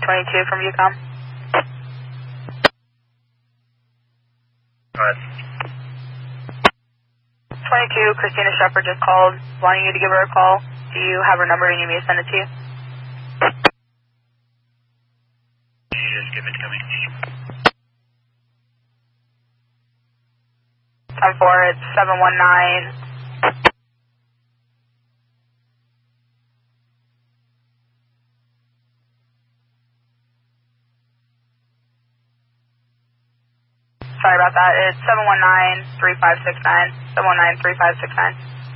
22 from Yukon. Go ahead. 22, Christina Shepard just called, wanting you to give her a call. Do you have her number? You need me to send it to you? Can you just give it to me? 10-4, it's 719. Sorry about that. It's 719-3569. 719-3569.